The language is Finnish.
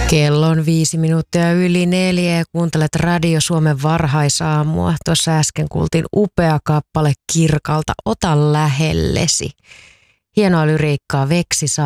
Kello on 5 minuuttia yli 4 ja kuuntelet Radio Suomen varhaisaamua. Tuossa äsken kuultiin upea kappale Kirkalta Ota lähellesi. Hienoa lyriikkaa Veksi